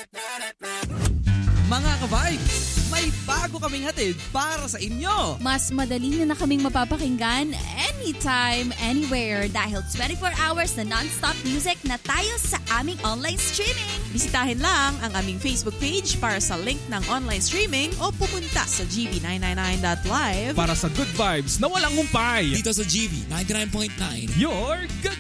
Mga ka-vibes, may bago kaming hatid para sa inyo. Mas madali nyo na kaming mapapakinggan anytime, anywhere dahil 24 hours na non-stop music na tayo sa aming online streaming. Bisitahin lang ang aming Facebook page para sa link ng online streaming o pumunta sa gb999.live para sa good vibes na walang humpay. Dito sa GB 99.9. Your good